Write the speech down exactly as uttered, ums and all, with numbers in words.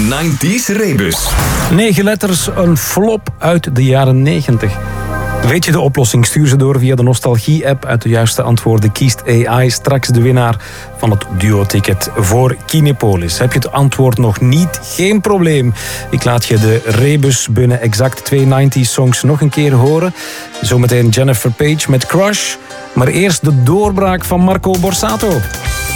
negentig Rebus. Negen letters, een flop uit de jaren negentig. Weet je de oplossing? Stuur ze door via de Nostalgie-app. Uit de juiste antwoorden kiest A I straks de winnaar van het duo-ticket voor Kinepolis. Heb je het antwoord nog niet? Geen probleem. Ik laat je de rebus binnen exact twee negentig songs nog een keer horen. Zometeen Jennifer Page met Crush. Maar eerst de doorbraak van Marco Borsato.